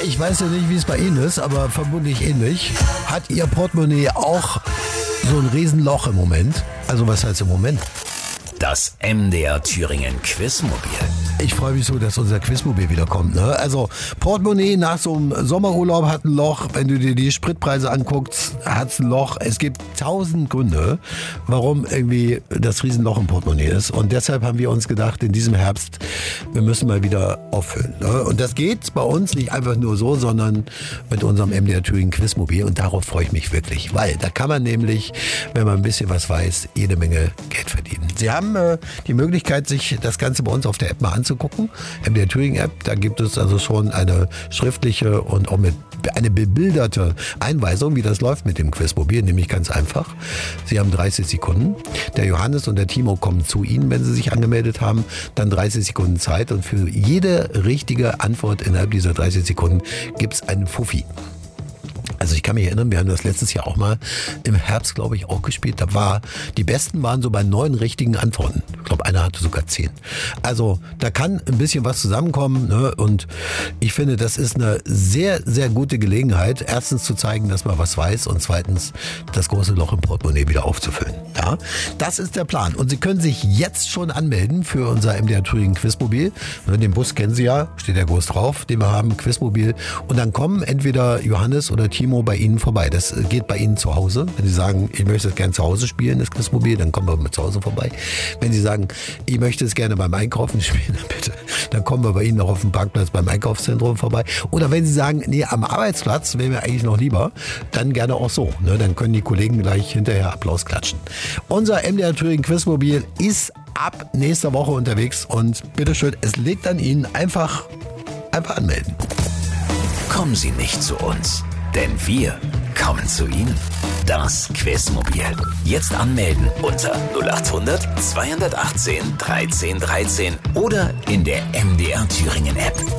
ich weiß ja nicht, wie es bei Ihnen ist, aber vermutlich ähnlich. Hat Ihr Portemonnaie auch so ein Riesenloch im Moment? Also was heißt im Moment? Das MDR Thüringen Quizmobil. Ich freue mich so, dass unser Quizmobil wiederkommt. Ne? Also Portemonnaie nach so einem Sommerurlaub hat ein Loch. Wenn du dir die Spritpreise anguckst, hat es ein Loch. Es gibt 1000 Gründe, warum irgendwie das Riesenloch im Portemonnaie ist. Und deshalb haben wir uns gedacht, in diesem Herbst, wir müssen mal wieder auffüllen. Ne? Und das geht bei uns nicht einfach nur so, sondern mit unserem MDR Thüringen Quizmobil. Und darauf freue ich mich wirklich. Weil da kann man nämlich, wenn man ein bisschen was weiß, jede Menge Geld verdienen. Sie haben die Möglichkeit, sich das Ganze bei uns auf der App mal anzugucken. MDR Thüringen App, da gibt es also schon eine schriftliche und auch mit eine bebilderte Einweisung, wie das läuft mit dem Quizmobil, nämlich ganz einfach. Sie haben 30 Sekunden. Der Johannes und der Timo kommen zu Ihnen, wenn Sie sich angemeldet haben. Dann 30 Sekunden Zeit und für jede richtige Antwort innerhalb dieser 30 Sekunden gibt es einen Fuffi. Also ich kann mich erinnern, wir haben das letztes Jahr auch mal im Herbst, glaube ich, auch gespielt. Die Besten waren so bei 9 richtigen Antworten. Ich glaube, einer hatte sogar 10. Also da kann ein bisschen was zusammenkommen. Ne? Und ich finde, das ist eine sehr, sehr gute Gelegenheit. Erstens zu zeigen, dass man was weiß und zweitens das große Loch im Portemonnaie wieder aufzufüllen. Ja? Das ist der Plan. Und Sie können sich jetzt schon anmelden für unser MDR Thüringen Quizmobil. Den Bus kennen Sie ja, steht ja groß drauf, den wir haben, Quizmobil. Und dann kommen entweder Johannes oder Timo bei Ihnen vorbei. Das geht bei Ihnen zu Hause. Wenn Sie sagen, ich möchte es gerne zu Hause spielen, das Quizmobil, dann kommen wir mit zu Hause vorbei. Wenn Sie sagen, ich möchte es gerne beim Einkaufen spielen, dann bitte, dann kommen wir bei Ihnen noch auf dem Parkplatz beim Einkaufszentrum vorbei. Oder wenn Sie sagen, nee, am Arbeitsplatz wäre mir eigentlich noch lieber, dann gerne auch so. Ne? Dann können die Kollegen gleich hinterher Applaus klatschen. Unser MDR Thüringen Quizmobil ist ab nächster Woche unterwegs und bitteschön, es liegt an Ihnen, einfach anmelden. Kommen Sie nicht zu uns, denn wir kommen zu Ihnen. Das Quizmobil. Jetzt anmelden unter 0800 218 13 13 oder in der MDR Thüringen App.